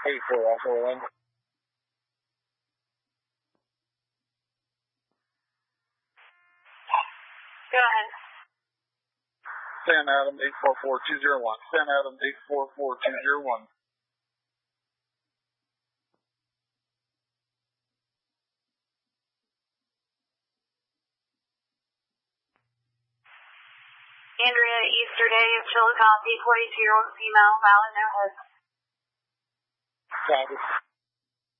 84 Alpha Orlando. Go ahead. San Adam 844201. San Adam 844201. Andrea Easterday of Chillicothe, 42-year-old female, valid, no head. Copy.